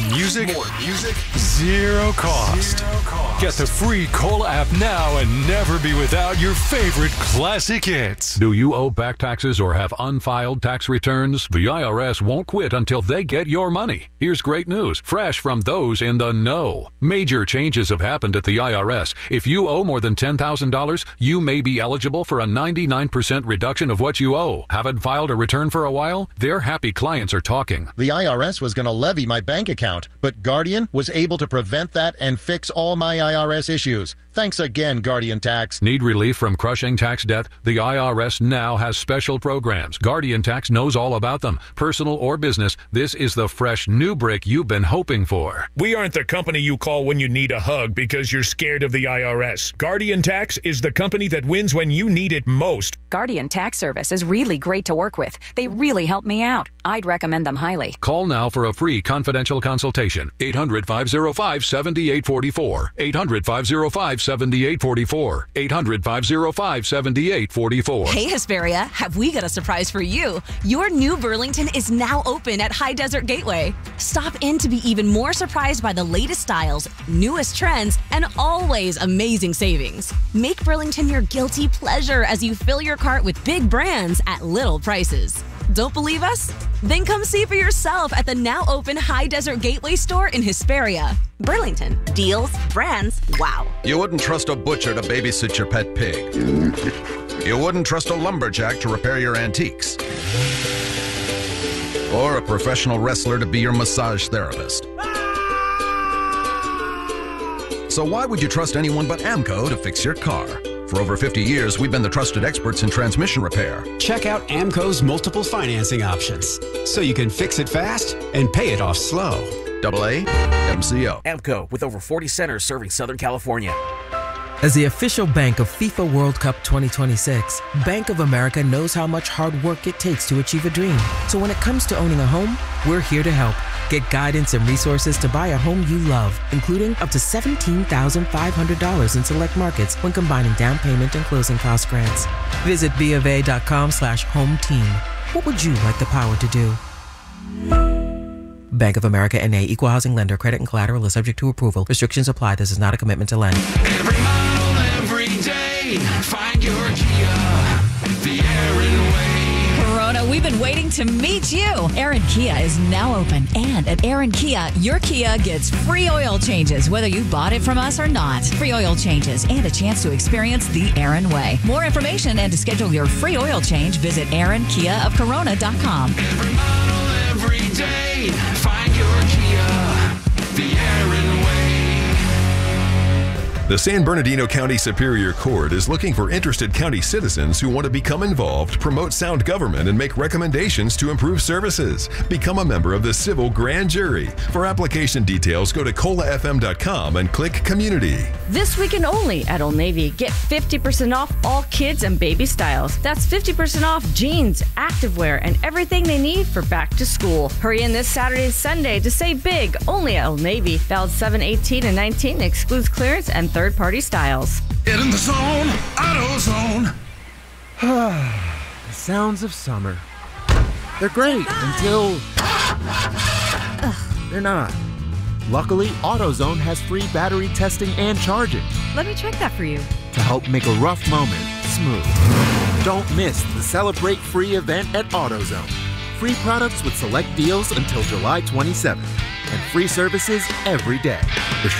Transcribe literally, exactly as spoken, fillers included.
music, more music, zero cost. Zero cost. Get the free Cola app now and never be without your favorite classic hits. Do you owe back taxes or have unfiled tax returns? The I R S won't quit until they get your money. Here's great news, fresh from those in the know. Major changes have happened at the I R S. If you owe more than ten thousand dollars, you may be eligible for a ninety-nine percent reduction of what you owe. Haven't filed a return for a while? Their happy clients are talking. The I R S was going to levy my bank account, but Guardian was able to prevent that and fix all my I R S issues. Thanks again, Guardian Tax. Need relief from crushing tax debt? The I R S now has special programs. Guardian Tax knows all about them. Personal or business, this is the fresh new brick you've been hoping for. We aren't the company you call when you need a hug because you're scared of the I R S. Guardian Tax is the company that wins when you need it most. Guardian Tax Service is really great to work with. They really help me out. I'd recommend them highly. Call now for a free confidential consultation. eight hundred, five oh five, seven eight four four. eight hundred, five oh five, seven eight four four. eight hundred, five oh five, seven eight four four. Hey, Hesperia, have we got a surprise for you? Your new Burlington is now open at High Desert Gateway. Stop in to be even more surprised by the latest styles, newest trends, and always amazing savings. Make Burlington your guilty pleasure as you fill your cart with big brands at little prices. Don't believe us? Then come see for yourself at the now open High Desert Gateway store in Hesperia. Burlington. Deals, brands, wow. You wouldn't trust a butcher to babysit your pet pig. You wouldn't trust a lumberjack to repair your antiques. Or a professional wrestler to be your massage therapist. So why would you trust anyone but AMCO to fix your car? For over fifty years, we've been the trusted experts in transmission repair. Check out AMCO's multiple financing options, so you can fix it fast and pay it off slow. Double A M C O. AMCO, with over forty centers serving Southern California. As the official bank of FIFA World Cup twenty twenty-six, Bank of America knows how much hard work it takes to achieve a dream. So when it comes to owning a home, we're here to help. Get guidance and resources to buy a home you love, including up to seventeen thousand five hundred dollars in select markets when combining down payment and closing cost grants. Visit BofA.com slash home team. What would you like the power to do? Bank of America N A, Equal Housing Lender. Credit and collateral is subject to approval. Restrictions apply. This is not a commitment to lend. Every mile, every day, find your Kia, the Aaron way. Corona, we've been waiting to meet you. Aaron Kia is now open. And at Aaron Kia, your Kia gets free oil changes, whether you bought it from us or not. Free oil changes and a chance to experience the Aaron way. More information and to schedule your free oil change, visit aaron kia of corona dot com. Every mile, every day, find your Kia, the Aaron way. The San Bernardino County Superior Court is looking for interested county citizens who want to become involved, promote sound government, and make recommendations to improve services. Become a member of the Civil Grand Jury. For application details, go to cola f m dot com and click Community. This weekend only at Old Navy, get fifty percent off all kids and baby styles. That's fifty percent off jeans, activewear, and everything they need for back to school. Hurry in this Saturday and Sunday to save big only at Old Navy. Valid seven eighteen and nineteen, excludes clearance and third-party styles. Get in the zone, AutoZone. The sounds of summer. They're great until they're not. Luckily, AutoZone has free battery testing and charging Let me check that for you. to help make a rough moment smooth. Don't miss the Celebrate Free event at AutoZone. Free products with select deals until July twenty-seventh, and free services every day.